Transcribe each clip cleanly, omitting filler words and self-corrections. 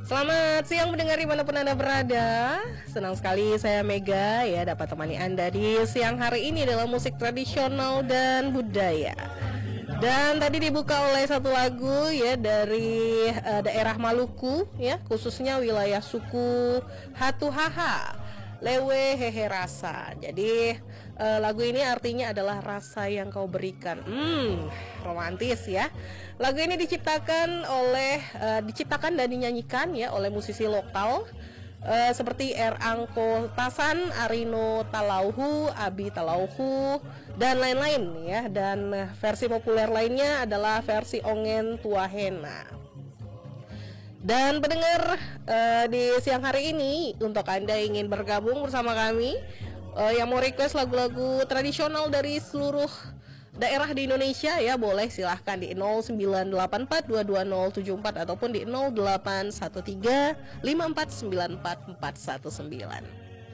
Selamat siang mendengar dimanapun Anda berada. Senang sekali saya Mega ya dapat temani Anda di siang hari ini dalam musik tradisional dan budaya. Dan tadi dibuka oleh satu lagu ya dari daerah Maluku ya, khususnya wilayah suku Hatuhaha, Lewe Hehe Rasa. Jadi lagu ini artinya adalah rasa yang kau berikan. Romantis ya. Lagu ini diciptakan dan dinyanyikan ya oleh musisi lokal seperti Angko Tasan, Arino Talauhu, Abi Talauhu dan lain-lain ya. Dan versi populer lainnya adalah versi Ongen Tuahena. Dan pendengar di siang hari ini, untuk Anda yang ingin bergabung bersama kami yang mau request lagu-lagu tradisional dari seluruh daerah di Indonesia ya, boleh silahkan di 0984220074 ataupun di 081354944119.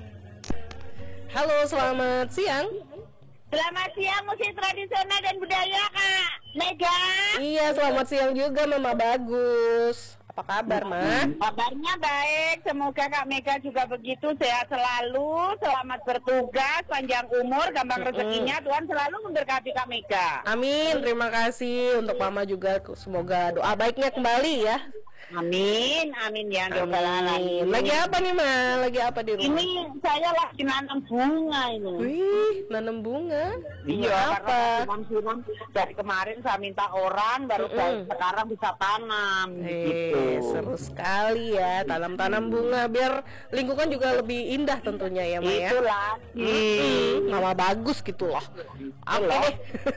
Halo, selamat siang. Selamat siang, musik tradisional dan budaya Kak Mega. Iya, selamat siang juga Mama Bagus. Apa kabar, Ma? Kabarnya baik, semoga Kak Mega juga begitu, sehat selalu, selamat bertugas, panjang umur, gampang rezekinya, Tuhan selalu memberkati Kak Mega. Amin, terima kasih untuk Mama juga, semoga doa baiknya kembali ya. Amin, amin ya. Amin. Lagi apa nih, Ma? Lagi apa di rumah? Ini saya lagi nanam bunga ini. Wih, nanam bunga? Iya, apa? Karena siram dari kemarin saya minta orang, baru sekarang bisa tanam. Gitu. Seru sekali ya, tanam-tanam bunga biar lingkungan juga lebih indah tentunya ya, Ma ya. Itulah. Nama bagus gitu loh. Oke deh.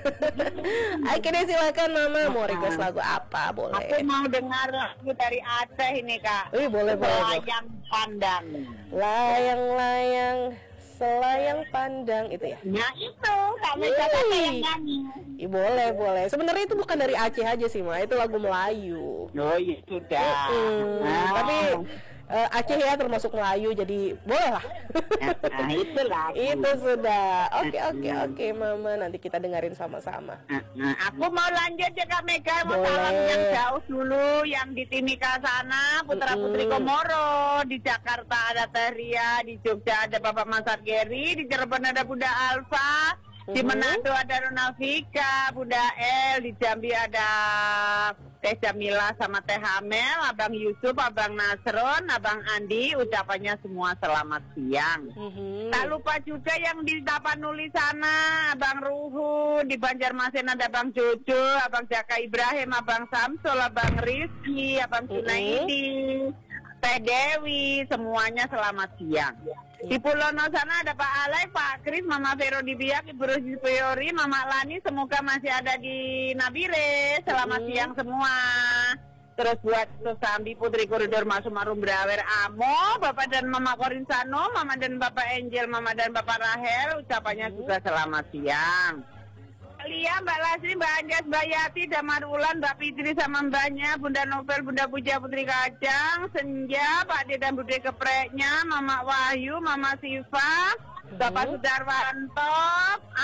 Oke deh, silakan Mama mau request lagu apa, boleh. Aku mau dengar lagu dari Aceh ini Kak. Boleh. Selayang Pandang. Layang-layang selayang pandang itu ya. Nah itu Kak Mega yang nyanyi. Boleh. Sebenarnya itu bukan dari Aceh aja sih, Ma. Itu lagu Melayu. Oh iya sudah. Tapi Aceh ya termasuk Melayu, jadi boleh lah. Nah itulah. Itu sudah. Oke, Mama, nanti kita dengerin sama-sama. Aku mau lanjut ya Kak Mega, mau Boleh. salam yang jauh dulu, yang di Timika sana, putra putri Komoro, di Jakarta ada Teria, di Jogja ada Bapak Masar Geri, di Cirebon ada Bunda Alfa, di Manado ada Ronafika, Bunda El, di Jambi ada Teh Jamila sama Teh Hamel, Abang Yusuf, Abang Nasron, Abang Andi, ucapannya semua selamat siang. Tak lupa juga yang di Tapanuli sana, Abang Ruhun, di Banjarmasin ada Abang Jojo, Abang Jaka Ibrahim, Abang Samsul, Abang Rizky, Abang Sunaidi, Teh Dewi, semuanya selamat siang. Di Pulau No sana ada Pak Alay, Pak Kris, Mama Vero di Biak, Ibu Rosi Peori, Mama Lani, semoga masih ada di Nabire. Selamat siang semua. Terus buat Susambi, Putri Koridor Masuk Marum Brawer Amo, Bapak dan Mama Korinsano, Mama dan Bapak Angel, Mama dan Bapak Rahel, ucapannya juga selamat siang. Lia, Mbak Lasri, Mbak Anjas, Mbak Yati, Damar Ulan, Mbak Fitri sama mbaknya, Bunda Novel, Bunda Puja, Putri Kacang, Senja, Pak D dan Bude Kepreknya, Mama Wahyu, Mama Siva, Bapak Sudarwanto,